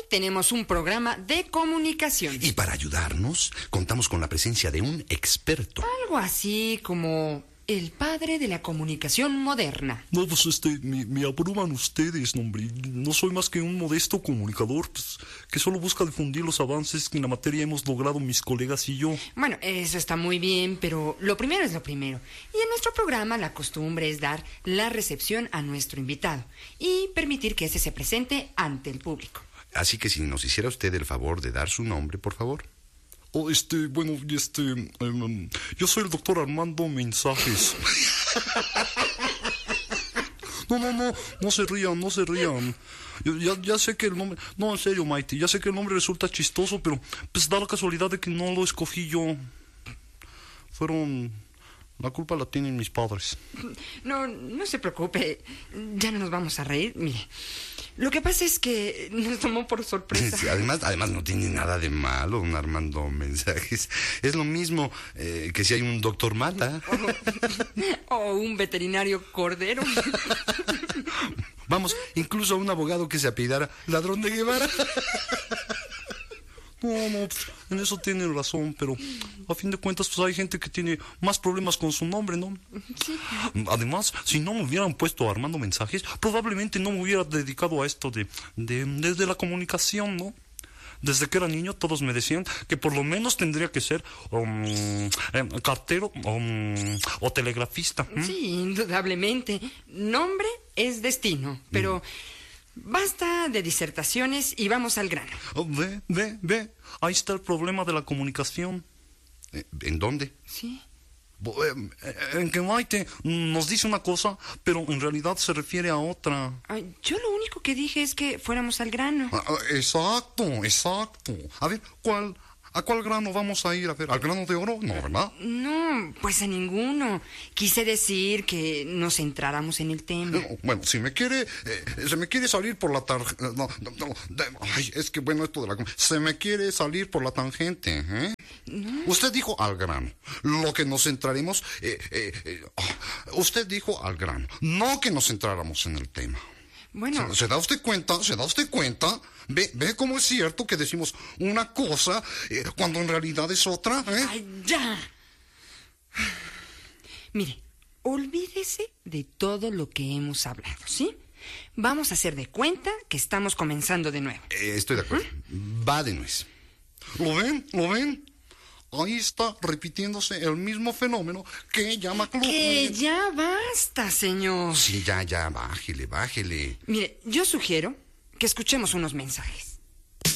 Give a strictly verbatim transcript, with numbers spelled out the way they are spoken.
tenemos un programa de comunicación. Y para ayudarnos, contamos con la presencia de un experto. Algo así como el padre de la comunicación moderna. No, pues este, me, me abruman ustedes, no, hombre. No soy más que un modesto comunicador, pues, que solo busca difundir los avances que en la materia hemos logrado mis colegas y yo. Bueno, eso está muy bien, pero lo primero es lo primero. Y en nuestro programa la costumbre es dar la recepción a nuestro invitado y permitir que ese se presente ante el público. Así que si nos hiciera usted el favor de dar su nombre, por favor. Oh, este, bueno, este, um, yo soy el doctor Armando Mensajes. No, no, no, no se rían, no se rían. Yo, ya, ya sé que el nombre... No, en serio, Maite, ya sé que el nombre resulta chistoso, pero pues da la casualidad de que no lo escogí yo. Fueron... La culpa la tienen mis padres. No, no se preocupe. Ya no nos vamos a reír. Mire, lo que pasa es que nos tomó por sorpresa. Sí, además, además no tiene nada de malo un Armando Mensajes. Es lo mismo eh, que si hay un doctor Mata. O, o un veterinario Cordero. Vamos, incluso a un abogado que se apellidara Ladrón de Guevara. No, no, pues, en eso tienen razón, pero a fin de cuentas pues hay gente que tiene más problemas con su nombre, ¿no? Sí. Además, si no me hubieran puesto Armando Mensajes, probablemente no me hubiera dedicado a esto de, de, de, de la comunicación, ¿no? Desde que era niño todos me decían que por lo menos tendría que ser um, eh, cartero um, o telegrafista. ¿Mm? Sí, indudablemente. Nombre es destino, pero... Mm. Basta de disertaciones y vamos al grano. Oh, ve, ve, ve. Ahí está el problema de la comunicación. ¿En dónde? Sí. En que Maite nos dice una cosa, pero en realidad se refiere a otra. Ay, yo lo único que dije es que fuéramos al grano. Ah, exacto, exacto. A ver, ¿cuál... ¿A cuál grano vamos a ir? A ver, ¿al grano de oro? No, ¿verdad? No, pues a ninguno. Quise decir que nos centráramos en el tema. Bueno, si me quiere, eh, se me quiere salir por la tarjeta... No, no, no, ay, es que bueno, esto de la... Se me quiere salir por la tangente, ¿eh? No. Usted dijo al grano. Lo que nos centraremos... Eh, eh, eh, usted dijo al grano. No que nos centráramos en el tema. Bueno... ¿Se, ¿Se da usted cuenta? ¿Se da usted cuenta? ¿Ve, ve cómo es cierto que decimos una cosa eh, cuando en realidad es otra? ¿Eh? ¡Ay, ya! Mire, olvídese de todo lo que hemos hablado, ¿sí? Vamos a hacer de cuenta que estamos comenzando de nuevo. Eh, estoy de acuerdo. ¿Mm? Va de nuez. ¿Lo ven? ¿Lo ven? Ahí está repitiéndose el mismo fenómeno que llama club. ¡Que ya basta, señor! Sí, ya, ya, bájele, bájele. Mire, yo sugiero que escuchemos unos mensajes.